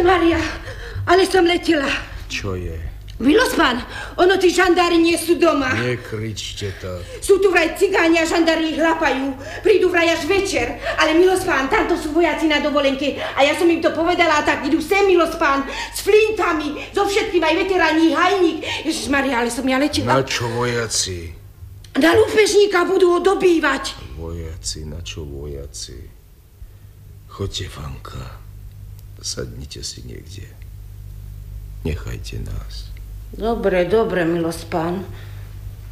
Maria, ale som letela. Čo je? Milospan, ono tí žandári nie sú doma. Nekričte tak. Sú tu vraj cigáni a žandári ich lapajú. Prídu vraj až večer. Ale Milospan, tamto sú vojaci na dovolenke. A ja som im to povedala, tak idú sem, Milospan, s flintami, so všetkým, aj veteráni, hajník. Ježišmaria, ale som ja letela. Na čo vojaci? Na lúpežníka budú ho dobývať. Vojaci, na čo vojaci? Choďte, Vanka. Sadnite si niekde. Nechajte nás. Dobre, Milospan.